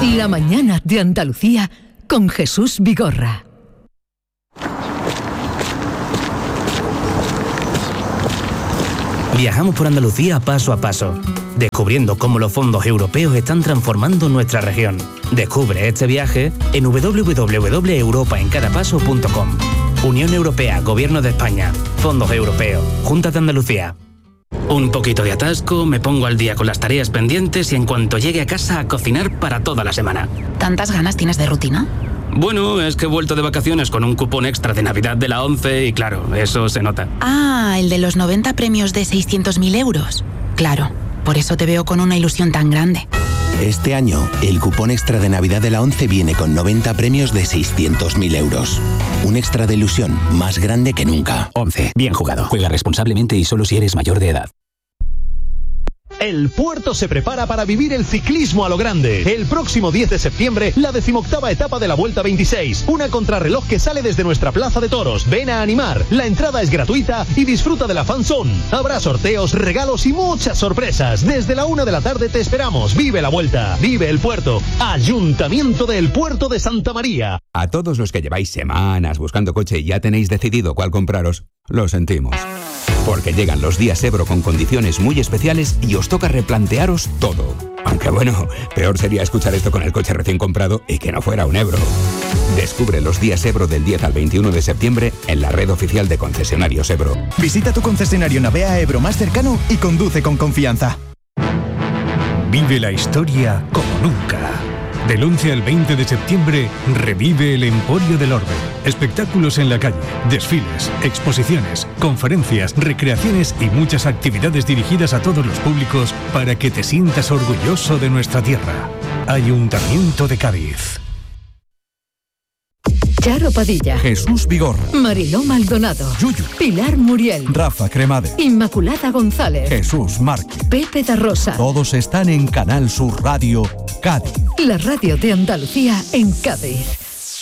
La mañana de Andalucía con Jesús Vigorra. Viajamos por Andalucía paso a paso, descubriendo cómo los fondos europeos están transformando nuestra región. Descubre este viaje en www.europaencadapaso.com. Unión Europea, Gobierno de España, Fondos Europeos, Junta de Andalucía. Un poquito de atasco, me pongo al día con las tareas pendientes y en cuanto llegue a casa a cocinar para toda la semana. ¿Tantas ganas tienes de rutina? Bueno, es que he vuelto de vacaciones con un cupón extra de Navidad de la ONCE y claro, eso se nota. Ah, el de los 90 premios de 600.000 euros. Claro, por eso te veo con una ilusión tan grande. Este año, el cupón extra de Navidad de la ONCE viene con 90 premios de 600.000 euros. Un extra de ilusión más grande que nunca. ONCE, bien jugado. Juega responsablemente y solo si eres mayor de edad. El Puerto se prepara para vivir el ciclismo a lo grande. El próximo 10 de septiembre, la 18ª etapa de la Vuelta 26. Una contrarreloj que sale desde nuestra Plaza de Toros. Ven a animar. La entrada es gratuita y disfruta de la fan zone. Habrá sorteos, regalos y muchas sorpresas. Desde la 1 de la tarde te esperamos. Vive la Vuelta. Vive el Puerto. Ayuntamiento del Puerto de Santa María. A todos los que lleváis semanas buscando coche y ya tenéis decidido cuál compraros, lo sentimos. Porque llegan los días Ebro con condiciones muy especiales y os toca replantearos todo. Aunque bueno, peor sería escuchar esto con el coche recién comprado y que no fuera un Ebro. Descubre los días Ebro del 10 al 21 de septiembre en la red oficial de concesionarios Ebro. Visita tu concesionario Navea Ebro más cercano y conduce con confianza. Vive la historia como nunca. Del 11 al 20 de septiembre, revive el Emporio del Orbe. Espectáculos en la calle, desfiles, exposiciones, conferencias, recreaciones y muchas actividades dirigidas a todos los públicos para que te sientas orgulloso de nuestra tierra. Ayuntamiento de Cádiz. Charo Padilla, Jesús Vigorra, Mariló Maldonado, Yuyu, Pilar Muriel, Rafa Cremade, Inmaculada González, Jesús Márquez. Pepe da Rosa. Todos están en Canal Sur Radio Cádiz. La radio de Andalucía en Cádiz.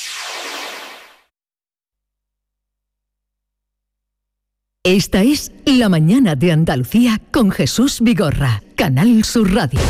Esta es La mañana de Andalucía con Jesús Vigorra, Canal Sur Radio.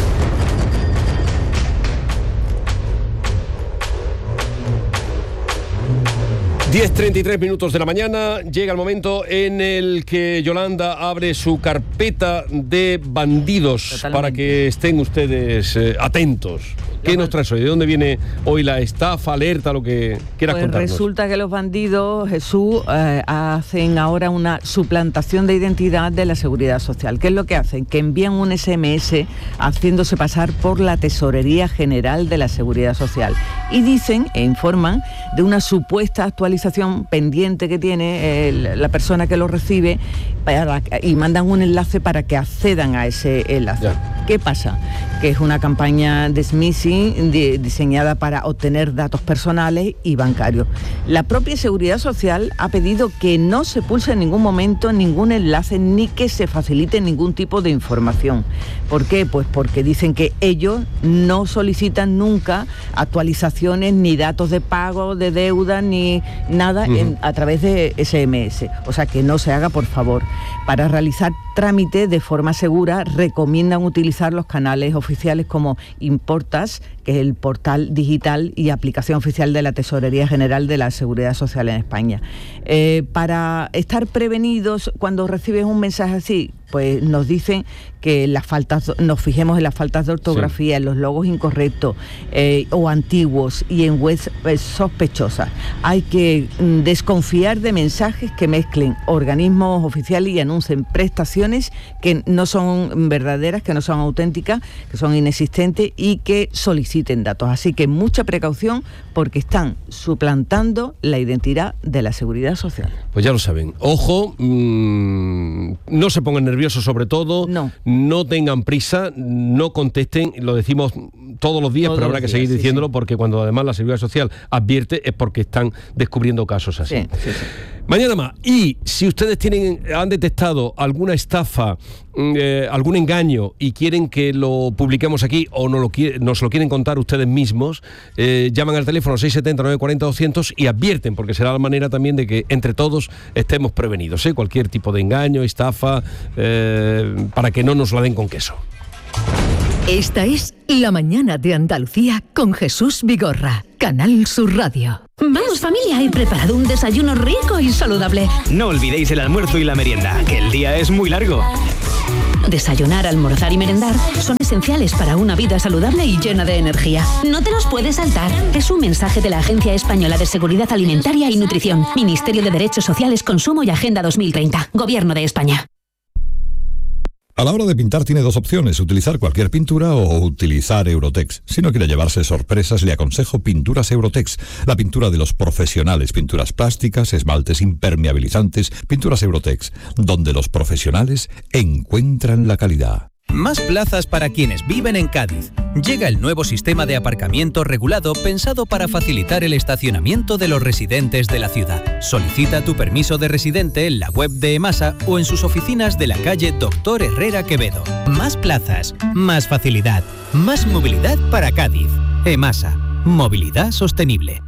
Diez 33 minutos de la mañana, llega el momento en el que Yolanda abre su carpeta de bandidos. Totalmente. Para que estén ustedes atentos. ¿Qué nos traes hoy? ¿De dónde viene hoy la estafa, alerta, lo que quieras contarnos? Resulta que los bandidos, Jesús, hacen ahora una suplantación de identidad de la Seguridad Social. ¿Qué es lo que hacen? Que envían un SMS haciéndose pasar por la Tesorería General de la Seguridad Social. Y dicen e informan de una supuesta actualización pendiente que tiene la persona que lo recibe y mandan un enlace para que accedan a ese enlace. Ya. ¿Qué pasa? Que es una campaña de smishing diseñada para obtener datos personales y bancarios. La propia Seguridad Social ha pedido que no se pulse en ningún momento ningún enlace ni que se facilite ningún tipo de información. ¿Por qué? Pues porque dicen que ellos no solicitan nunca actualizaciones ni datos de pago, de deuda, ni nada a través de SMS. O sea, que no se haga, por favor. Para realizar trámites de forma segura, recomiendan utilizar los canales oficiales como Importas, que es el portal digital y aplicación oficial de la Tesorería General de la Seguridad Social en España. Para estar prevenidos cuando recibes un mensaje así, pues nos dicen que nos fijemos en las faltas de ortografía, en los logos incorrectos o antiguos y en webs sospechosas. Hay que desconfiar de mensajes que mezclen organismos oficiales y anuncien prestaciones que no son verdaderas, que no son auténticas, que son inexistentes y que soliciten datos. Así que mucha precaución porque están suplantando la identidad de la Seguridad Social. Pues ya lo saben. Ojo, no se pongan nerviosos sobre todo, no tengan prisa, no contesten, lo decimos todos los días, pero habrá que seguir diciéndolo porque cuando además la Seguridad Social advierte es porque están descubriendo casos así. Sí. Mañana más. Y si ustedes han detectado alguna estafa, algún engaño y quieren que lo publiquemos aquí o nos lo quieren contar ustedes mismos, llaman al teléfono 670 940 200 y advierten, porque será la manera también de que entre todos estemos prevenidos, cualquier tipo de engaño, estafa, para que no nos la den con queso. Esta es La Mañana de Andalucía con Jesús Vigorra, Canal Sur Radio. Vamos familia, he preparado un desayuno rico y saludable. No olvidéis el almuerzo y la merienda, que el día es muy largo. Desayunar, almorzar y merendar son esenciales para una vida saludable y llena de energía. No te los puedes saltar. Es un mensaje de la Agencia Española de Seguridad Alimentaria y Nutrición, Ministerio de Derechos Sociales, Consumo y Agenda 2030, Gobierno de España. A la hora de pintar tiene dos opciones, utilizar cualquier pintura o utilizar Eurotex. Si no quiere llevarse sorpresas, le aconsejo Pinturas Eurotex, la pintura de los profesionales, pinturas plásticas, esmaltes impermeabilizantes, Pinturas Eurotex, donde los profesionales encuentran la calidad. Más plazas para quienes viven en Cádiz. Llega el nuevo sistema de aparcamiento regulado pensado para facilitar el estacionamiento de los residentes de la ciudad. Solicita tu permiso de residente en la web de EMASA o en sus oficinas de la calle Doctor Herrera Quevedo. Más plazas, más facilidad, más movilidad para Cádiz. EMASA, movilidad sostenible.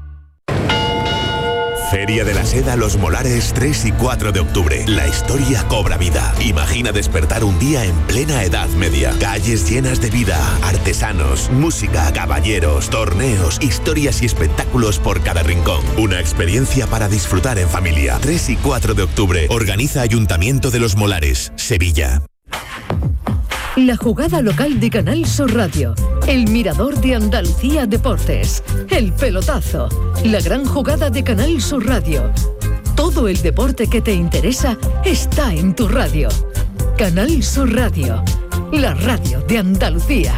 Feria de la Seda Los Molares 3 y 4 de octubre. La historia cobra vida. Imagina despertar un día en plena Edad Media. Calles llenas de vida, artesanos, música, caballeros, torneos, historias y espectáculos por cada rincón. Una experiencia para disfrutar en familia. 3 y 4 de octubre. Organiza Ayuntamiento de Los Molares, Sevilla. La jugada local de Canal Sur Radio, el Mirador de Andalucía Deportes, el pelotazo, la gran jugada de Canal Sur Radio. Todo el deporte que te interesa está en tu radio. Canal Sur Radio, la radio de Andalucía.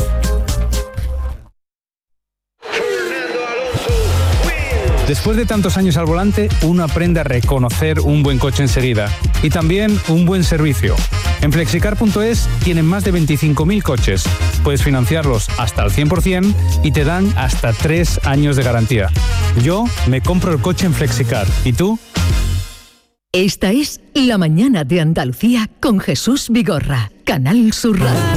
Después de tantos años al volante, uno aprende a reconocer un buen coche enseguida y también un buen servicio. En Flexicar.es tienen más de 25.000 coches. Puedes financiarlos hasta el 100% y te dan hasta 3 años de garantía. Yo me compro el coche en Flexicar. ¿Y tú? Esta es La Mañana de Andalucía con Jesús Vigorra, Canal Sur Radio.